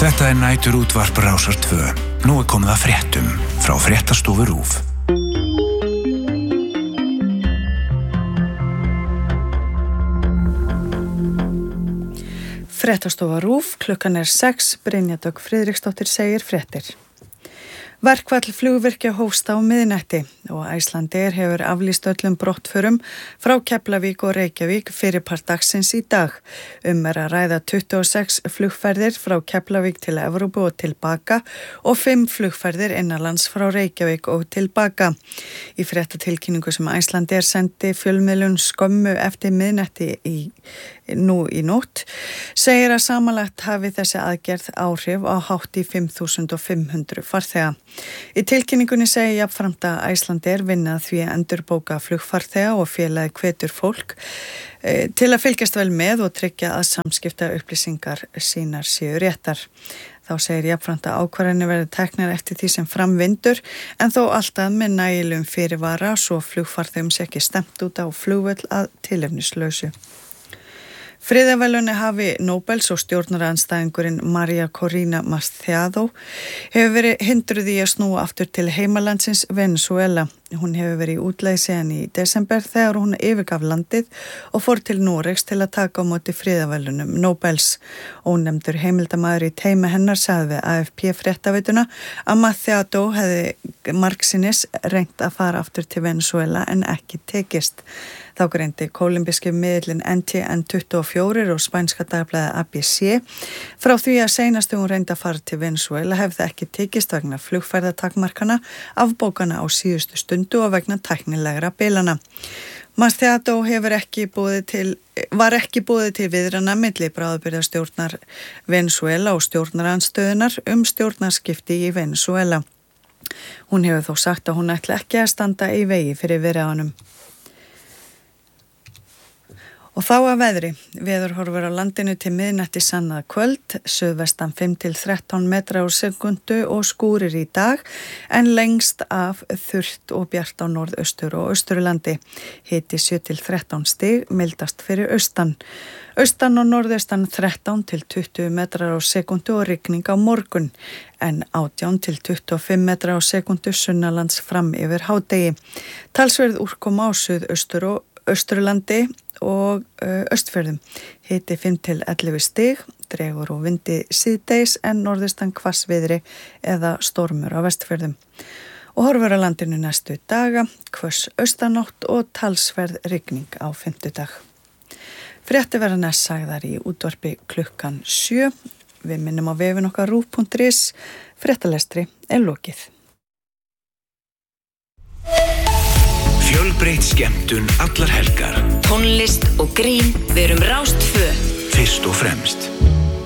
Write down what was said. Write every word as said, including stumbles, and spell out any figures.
Þetta er nætur útvarp Rásar tvö. Nú er komið að fréttum frá Fréttastofu RÚV. Fréttastofa RÚV, klukkan er sex, Brynja Dögg Friðriksdóttir segir fréttir. Verkfall flugvirkja hófst á miðnætti og Icelandair hefur aflýst öllum brottförum frá Keflavík og Reykjavík fyrirpart dagsins í dag. Um er að ræða tuttugu og sex flugferðir frá Keflavík til Evrópu og tilbaka og fimm flugferðir innanlands frá Reykjavík og tilbaka. Í fréttatilkynningu sem Icelandair sendi fjölmiðlun skömmu eftir miðnætti í nú í nótt segir að samanlagt hafi þessi aðgerð áhrif á hátt í fimm þúsund fimm hundruð farþega. Í tilkynningunni segi jafnframt að Icelandair vinna því að endurbóka flugfarþega og félagi hvetur fólk e, til að fylgjast vel með og tryggja að samskipta upplýsingar sínar séu réttar. Þá segir jafnframt að ákvarðanir verði teknar eftir því sem framvindur en þó alltaf með nægilegum fyrirvara svo flugfarþegum sé ekki stemt út á flugvöll að tilefnislausu. Friðarverðlaunir hafi Nóbels og stjórnarandstæðingurinn Maria Corina Machado hefur verið hindruð í að snúa aftur til heimalandsins Venezuela. Hún hefur verið í útleið síðan í desember þegar hún yfirgaf landið og fór til Noregs til að taka á móti friðarverðlaunum Nóbels. Ónefndur heimildamaður í teymi hennar sagði við A F P fréttaveituna að Machado hefði margsinnis reynt að fara aftur til Venezuela en ekki tekist. Þá greindi kólumbíski miðillinn N T N tuttugu og fjögur og spænska dagblaðið A B C frá því að seinast hún reyndi að fara til Venezuela hefði ekki tekist vegna flugferðatakmarkana, afbókana á síðustu stundu og vegna tæknilegra bilana. Machado hefur ekki boðið til, var ekki boðið til viðrana milli bráðabirgðastjórnar Venezuela og stjórnarandstöðunar um stjórnarskipti í Venezuela. Hún hefur þó sagt að hún ætli ekki að standa í vegi fyrir viðræðunum. Og þá að veðri, veðurhorfur á landinu til miðnætti sannað kvöld, suðvestan fimm til þrettán metra á sekundu og skúrir í dag, en lengst af þurrt og bjart á norðaustur og austurlandi. Hiti sjö til þrettán stig, mildast fyrir austan. Austan og norðaustan þrettán til tuttugu metrar á sekundu og rigning á morgun, en átján til tuttugu og fimm metrar á sekundu sunnalands fram yfir hádegi. Talsverð úrkoma á suðaustur og Austurlandi og Austfjörðum. Hiti fimm til ellefu stig, dregur og vindi síðdeis en norðaustan hvassviðri eða stormur á Vestfjörðum. Og horfur á landinu næstu daga, hvöss austanátt og talsverð rigning á fimmtudag. Fréttir verða næst sagðar í útvarpi klukkan sjö. Við minnum á vefinn okkar rúv punktur is. Fréttalestri er lokið. Fjölbreytt skemmtun allar helgar. Tónlist og grín, við erum Rás tvö. Fyrst og fremst.